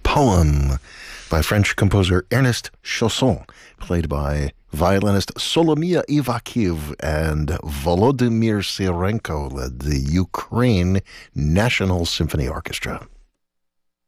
Poem by French composer Ernest Chausson, played by violinist Solomia Ivakiv, and Volodymyr Syrenko led the Ukraine National Symphony Orchestra.